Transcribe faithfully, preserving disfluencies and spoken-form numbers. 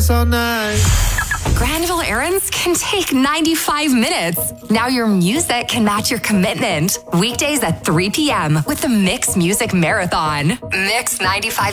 dance all night. Granville errands can take ninety-five minutes. Now your music can match your commitment. Weekdays at three p.m. with the Mix Music Marathon. Mix ninety-five